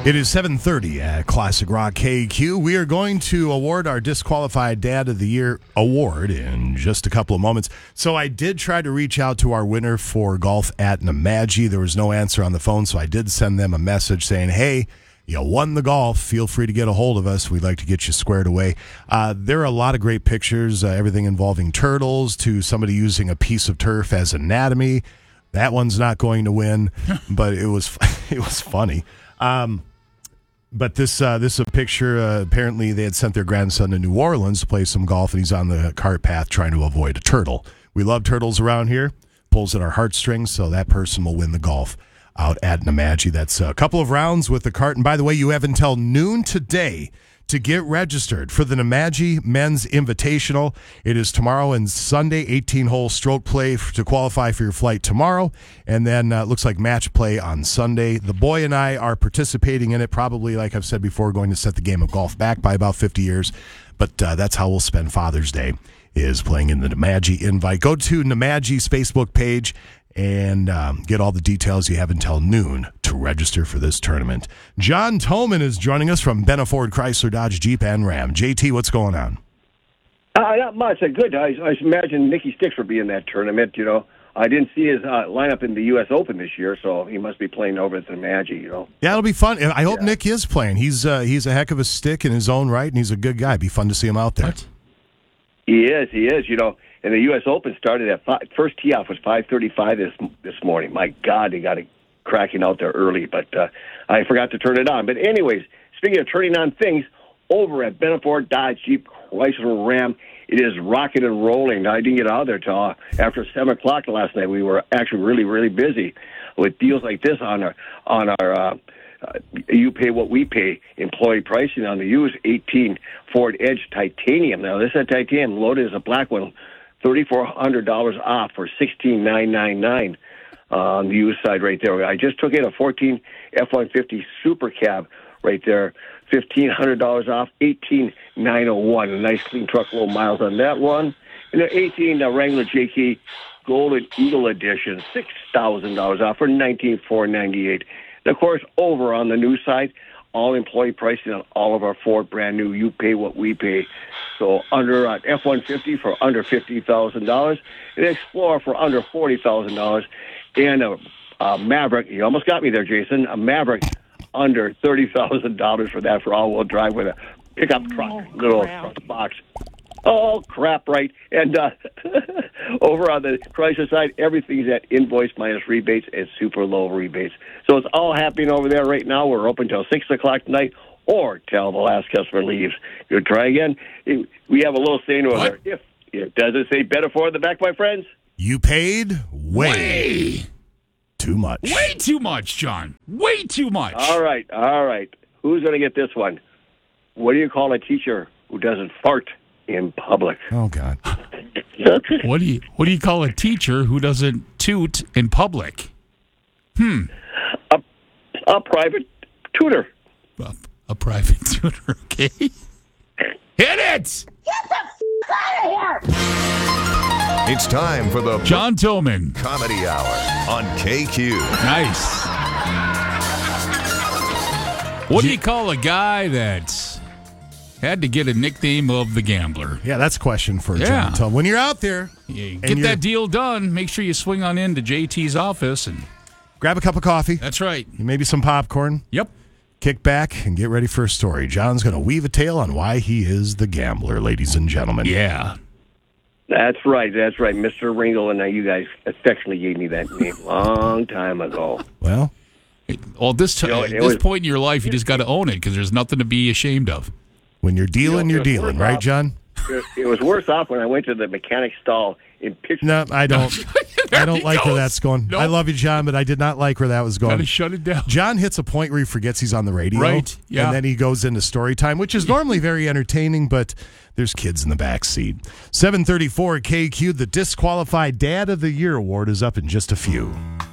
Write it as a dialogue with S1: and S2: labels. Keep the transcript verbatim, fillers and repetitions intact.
S1: It is seven thirty at Classic Rock K Q. We are going to award our Disqualified Dad of the Year award in just a couple of moments. So I did try to reach out to our winner for golf at Nemadji. There was no answer on the phone, so I did send them a message saying, hey, you won the golf. Feel free to get a hold of us. We'd like to get you squared away. Uh, there are a lot of great pictures, uh, everything involving turtles to somebody using a piece of turf as anatomy. That one's not going to win, but it was it was funny. Um But this uh, this is a picture. Uh, apparently, they had sent their grandson to New Orleans to play some golf, and he's on the cart path trying to avoid a turtle. We love turtles around here. Pulls at our heartstrings, so that person will win the golf out at Nemadji. That's a couple of rounds with the cart. And by the way, you have until noon today to get registered for the Nemadji Men's Invitational. It is tomorrow and Sunday, eighteen-hole stroke play to qualify for your flight tomorrow, and then uh, looks like match play on Sunday. The boy and I are participating in it, probably, like I've said before, going to set the game of golf back by about fifty years, but uh, that's how we'll spend Father's Day, is playing in the Nemadji invite. Go to Nemadji's Facebook page and um, get all the details. You have until noon to register for this tournament. John Tolman is joining us from Benna Ford Chrysler Dodge Jeep and Ram. J T, what's going on?
S2: Uh, not much. Uh, good. I, I imagine Nicky Sticks will be in that tournament. You know, I didn't see his uh, lineup in the U S Open this year, so he must be playing over at the Nemadji. You know.
S1: Yeah, it'll be fun. I hope
S2: yeah.
S1: Nick is playing. He's uh, he's a heck of a stick in his own right, and he's a good guy. It'd be fun to see him out there.
S3: What?
S2: He is. He is. You know. And the U S Open started at five, first tee off was five thirty-five this this morning. My God, they got it cracking out there early, but uh, I forgot to turn it on. But anyways, speaking of turning on things, over at Benna Ford Dodge Jeep Chrysler Ram, it is rocking and rolling. I didn't get out there till uh, after seven o'clock last night. We were actually really, really busy with deals like this on our on our. Uh, Uh, you pay what we pay employee pricing on the used eighteen Ford Edge Titanium. Now, this is a titanium loaded as a black one, thirty-four hundred dollars off for sixteen thousand nine hundred ninety-nine uh, on the used side right there. I just took in a fourteen F one fifty Super Cab right there, fifteen hundred dollars off, eighteen thousand nine hundred one. A nice clean truck, low miles on that one. And the eighteen uh, Wrangler J K Golden Eagle Edition, six thousand dollars off for nineteen thousand four hundred ninety-eight dollars. And, of course, over on the new side, all employee pricing on all of our Ford brand new. You pay what we pay. So under uh, F one fifty for under fifty thousand dollars, an Explorer for under forty thousand dollars, and a, a Maverick. You almost got me there, Jason. A Maverick under thirty thousand dollars for that for all-wheel drive with a pickup truck,
S4: Oh,
S2: little
S4: crap.
S2: truck box. Oh, crap, right. And uh, over on the Chrysler side, everything's at invoice minus rebates and super low rebates. So it's all happening over there right now. We're open till six o'clock tonight or till the last customer leaves. You try again. We have a little saying over
S3: What?
S2: there. If it doesn't say better for the back, my friends.
S1: You paid way,
S3: Way,
S1: too much.
S3: way too much, John. Way too much.
S2: All right, all right. Who's going to get this one? What do you call a teacher who doesn't fart in public?
S1: Oh, God.
S3: What do you What do you call a teacher who doesn't toot in public? Hmm.
S2: A, a private tutor.
S3: A, a private tutor. Okay. Hit it,
S5: It's time for the
S3: John Tillman.
S5: Comedy Hour on K Q.
S3: Nice. What do you call a guy that had to get a nickname of the gambler?
S1: Yeah, that's a question for
S3: Yeah.
S1: John Tolman. When you're out there,
S3: You
S1: and
S3: get
S1: you're-
S3: that deal done. Make sure you swing on into J T's office, and
S1: grab a cup of coffee,
S3: that's right.
S1: maybe some popcorn,
S3: Yep.
S1: kick back, and get ready for a story. John's going to weave a tale on why he is the gambler, ladies and gentlemen.
S3: Yeah.
S2: That's right, that's right. Mister Ringle and uh, you guys affectionately gave me that name long time ago.
S1: Well,
S3: Well, this t-
S2: You know,
S3: at
S2: it
S3: this
S2: was-
S3: point in your life, you just got to own it because there's nothing to be ashamed of.
S1: when you're dealing,
S2: You know,
S1: you're
S2: it was
S1: dealing,
S2: worse
S1: right,
S2: off-
S1: John?
S2: It, it was worse off when I went to the mechanic stall in Pittsburgh.
S1: No, I don't. I don't
S3: he
S1: like where
S3: goes.
S1: that's going.
S3: Nope.
S1: I love you, John, but I did not like where that was
S3: Got
S1: going.
S3: to shut it down.
S1: John hits a point where he forgets he's on the radio.
S3: Right, yeah.
S1: And then he goes into story time, which is normally very entertaining, but there's kids in the back seat. seven thirty-four K Q, the Disqualified Dad of the Year award is up in just a few.